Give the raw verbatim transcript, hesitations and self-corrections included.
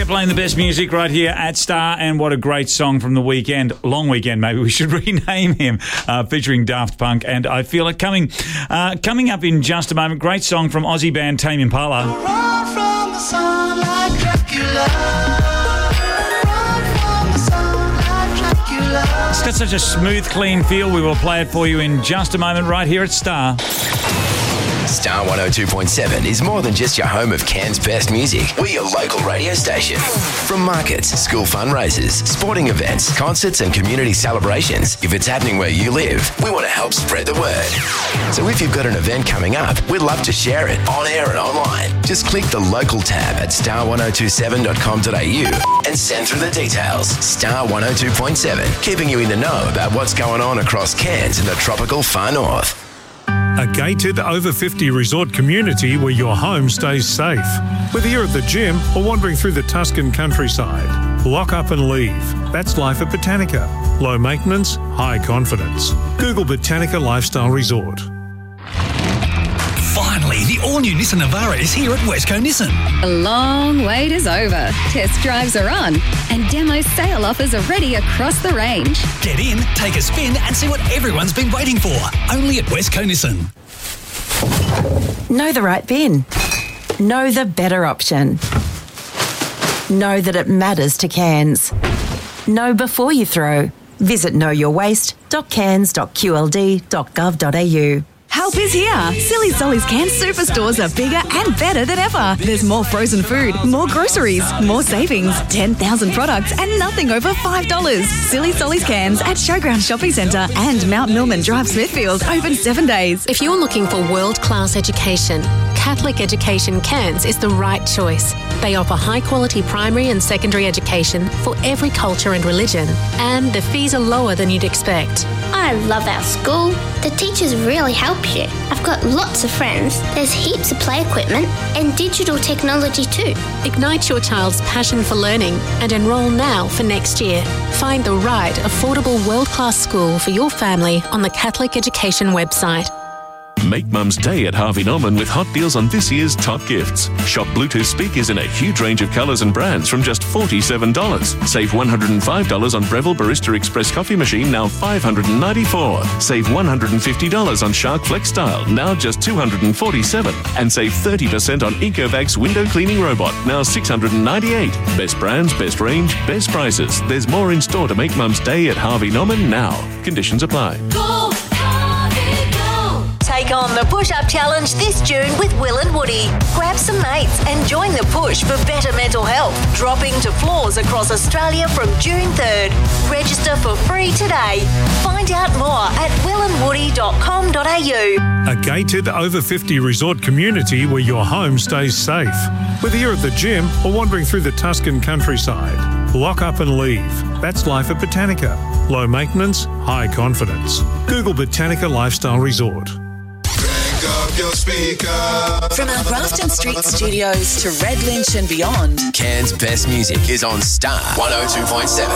playing the best music right here at Star, and what a great song from the weekend. Long Weekend, maybe we should rename him, uh, featuring Daft Punk. And I feel it coming uh, coming up in just a moment. Great song from Aussie band Tame Impala. Run from the sun like Dracula. Run from the sun like Dracula. It's got such a smooth, clean feel. We will play it for you in just a moment right here at Star. Star one oh two point seven is more than just your home of Cairns' best music. We're your local radio station. From markets, school fundraisers, sporting events, concerts and community celebrations, if it's happening where you live, we want to help spread the word. So if you've got an event coming up, we'd love to share it on air and online. Just click the local tab at star ten twenty-seven dot com dot a u and send through the details. Star one oh two point seven, keeping you in the know about what's going on across Cairns and the tropical far north. A gated over fifty resort community where your home stays safe. Whether you're at the gym or wandering through the Tuscan countryside, lock up and leave. That's life at Botanica. Low maintenance, high confidence. Google Botanica Lifestyle Resort. Finally, the all-new Nissan Navara is here at Westco Nissan. The long wait is over. Test drives are on, and demo sale offers are ready across the range. Get in, take a spin, and see what everyone's been waiting for. Only at Westco Nissan. Know the right bin. Know the better option. Know that it matters to Cairns. Know before you throw. Visit know your waste dot cairns dot q l d dot gov dot a u. Help is here. Silly Solly's Cairns superstores are bigger and better than ever. There's more frozen food, more groceries, more savings, ten thousand products and nothing over five dollars. Silly Solly's Cairns at Showground Shopping Centre and Mount Millman Drive, Smithfield, open seven days. If you're looking for world-class education, Catholic Education Cairns is the right choice. They offer high-quality primary and secondary education for every culture and religion, and the fees are lower than you'd expect. I love our school. The teachers really help you. I've got lots of friends. There's heaps of play equipment and digital technology too. Ignite your child's passion for learning and enrol now for next year. Find the right, affordable, world-class school for your family on the Catholic Education website. Make Mum's Day at Harvey Norman with hot deals on this year's top gifts. Shop Bluetooth speakers in a huge range of colours and brands from just forty-seven dollars. Save one hundred five dollars on Breville Barista Express coffee machine, now five hundred ninety-four dollars. Save one hundred fifty dollars on Shark Flex Style, now just two hundred forty-seven dollars. And save thirty percent on Ecovacs window cleaning robot, now six hundred ninety-eight dollars. Best brands, best range, best prices. There's more in store to make Mum's Day at Harvey Norman now. Conditions apply. Go, Harvey, go. Take on the push-up challenge this June with Will and Woody. Grab some mates and join the push for better mental health. Dropping to floors across Australia from June third. Register for free today. Find out more at will and woody dot com dot a u. A gated over fifty resort community where your home stays safe. Whether you're at the gym or wandering through the Tuscan countryside, lock up and leave. That's life at Botanica. Low maintenance, high confidence. Google Botanica Lifestyle Resort. Up your speaker. From our Grafton Street studios to Red Lynch and beyond, Cairns' best music is on Star one oh two point seven.